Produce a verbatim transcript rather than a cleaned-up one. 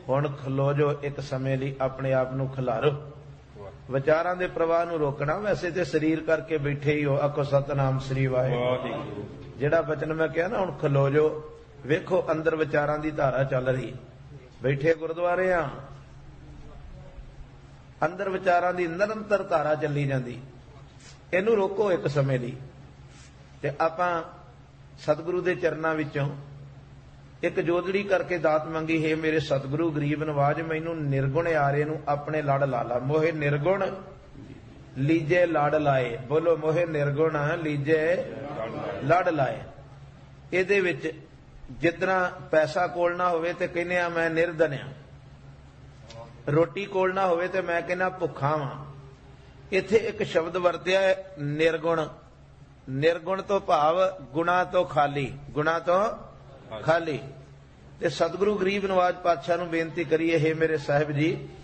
हुण खलो जो एक समय लई अपने आप नूं खिलारो। विचारां दे प्रवाह नूं रोकना। वैसे तो शरीर करके बैठे ही हो, आखो सतनाम श्री वाहिगुरू। जिहड़ा बचन मैं कहा ना, हुण खलो जो, वेखो अंदर विचारां दी धारा चल रही। बैठे गुरुद्वारे आ, अंदर विचारां दी निरंतर धारा चली जांदी। इहनूं रोको एक समय लई। ते आपां सतगुरु दे चरनां विचों एक जोदड़ी करके दात मंगी, है मेरे सतगुरु गरीब नवाज, मैनू निर्गुण यारे नू अपने लड़ ला ला। मोहे निर्गुण लीजे लड़ लाए। बोलो मोहे निर्गुण लीजे लड़ लाए। इहदे विच जितना पैसा कोल ना होवे ते कहने आ मैं निर्धन आ, रोटी कोल ना होवे ते मैं कहना भुखा वां। इत्थे एक शब्द वरतिया है निर्गुण। निर्गुण तो भाव गुणा तो खाली, गुणा तो खाली। ते सतगुरु गरीब नवाज पातशाह नूं बेनती करिए, हे मेरे साहिब जी